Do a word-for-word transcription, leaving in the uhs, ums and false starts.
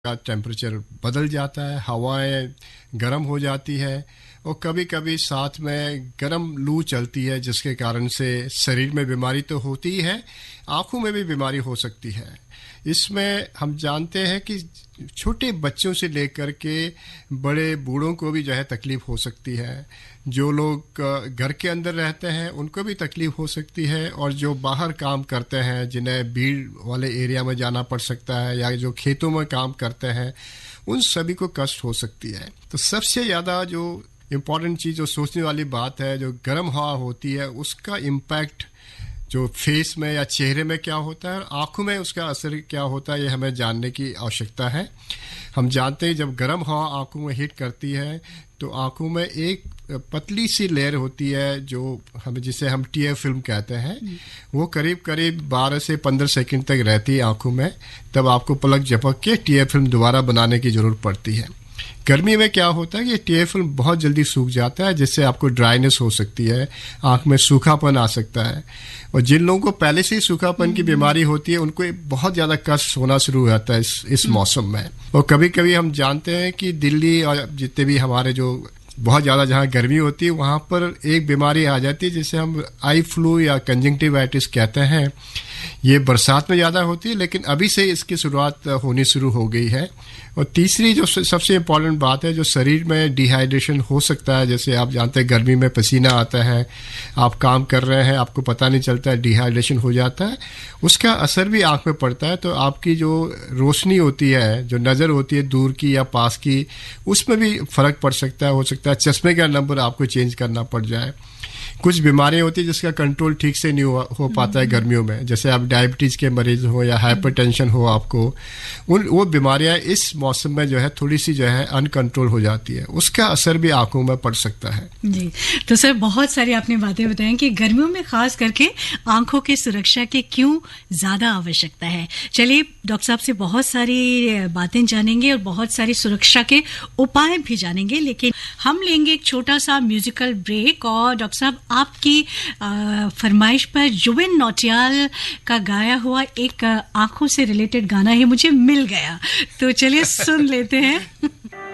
का टेम्परेचर बदल जाता है, हवाएं गर्म हो जाती है और कभी कभी साथ में गर्म लू चलती है, जिसके कारण से शरीर में बीमारी तो होती ही है, आँखों में भी बीमारी हो सकती है। इसमें हम जानते हैं कि छोटे बच्चों से लेकर के बड़े बूढ़ों को भी जो है तकलीफ हो सकती है। जो लोग घर के अंदर रहते हैं उनको भी तकलीफ हो सकती है, और जो बाहर काम करते हैं, जिन्हें भीड़ वाले एरिया में जाना पड़ सकता है, या जो खेतों में काम करते हैं, उन सभी को कष्ट हो सकती है। तो सबसे ज़्यादा जो इम्पोर्टेंट चीज़, जो सोचने वाली बात है, जो गर्म हवा होती है उसका इम्पैक्ट जो फेस में या चेहरे में क्या होता है और आँखों में उसका असर क्या होता है, ये हमें जानने की आवश्यकता है। हम जानते हैं जब गर्म हवा आँखों में हिट करती है तो आँखों में एक पतली सी लेयर होती है, जो हम जिसे हम टीयर फिल्म कहते हैं, वो करीब करीब बारह से पंद्रह सेकंड तक रहती है आँखों में। तब आपको पलक झपक के टीयर फिल्म दोबारा बनाने की ज़रूरत पड़ती है। गर्मी में क्या होता है कि टीयर फिल्म बहुत जल्दी सूख जाता है, जिससे आपको ड्राइनेस हो सकती है, आँख में सूखापन आ सकता है। और जिन लोगों को पहले से ही सूखापन की बीमारी होती है उनको बहुत ज़्यादा कष्ट होना शुरू हो जाता है इस इस मौसम में। और कभी कभी हम जानते हैं कि दिल्ली और जितने भी हमारे जो बहुत ज़्यादा जहाँ गर्मी होती है वहाँ पर एक बीमारी आ जाती है जिसे हम आई फ्लू या कंजंक्टिवाइटिस कहते हैं। ये बरसात में ज़्यादा होती है, लेकिन अभी से इसकी शुरुआत होनी शुरू हो गई है। और तीसरी जो सबसे इम्पॉर्टेंट बात है, जो शरीर में डिहाइड्रेशन हो सकता है, जैसे आप जानते हैं गर्मी में पसीना आता है, आप काम कर रहे हैं, आपको पता नहीं चलता है, डिहाइड्रेशन हो जाता है, उसका असर भी आँख में पड़ता है। तो आपकी जो रोशनी होती है, जो नज़र होती है दूर की या पास की, उसमें भी फ़र्क पड़ सकता है। हो सकता है चश्मे का नंबर आपको चेंज करना पड़ जाए। कुछ बीमारियां होती है जिसका कंट्रोल ठीक से नहीं हो, हो पाता है गर्मियों में, जैसे आप डायबिटीज़ के मरीज हो या हाइपरटेंशन हो आपको, उन वो बीमारियां इस मौसम में जो है थोड़ी सी जो है अनकंट्रोल हो जाती है, उसका असर भी आंखों में पड़ सकता है। जी, तो सर बहुत सारी आपने बातें बताई कि गर्मियों में खास करके आंखों की सुरक्षा की क्यों ज़्यादा आवश्यकता है। चलिए डॉक्टर साहब से बहुत सारी बातें जानेंगे और बहुत सारी सुरक्षा के उपाय भी जानेंगे, लेकिन हम लेंगे एक छोटा सा म्यूजिकल ब्रेक। और डॉक्टर साहब आपकी फरमाइश पर जुबिन नौटियाल का गाया हुआ एक आंखों से रिलेटेड गाना ही मुझे मिल गया, तो चलिए सुन लेते हैं।